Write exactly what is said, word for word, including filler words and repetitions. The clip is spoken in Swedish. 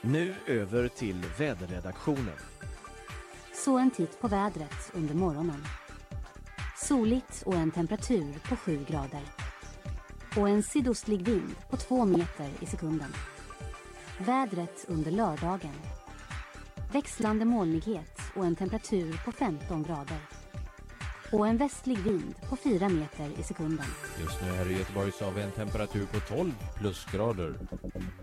Nu över till väderredaktionen. Så en titt på vädret under morgonen. Soligt och en temperatur på sju grader. Och en sydostlig vind på två meter i sekunden. Vädret under lördagen. Växlande molnighet och en temperatur på femton grader. Och en västlig vind på fyra meter i sekunden. Just nu här i Göteborg så har vi en temperatur på tolv plusgrader.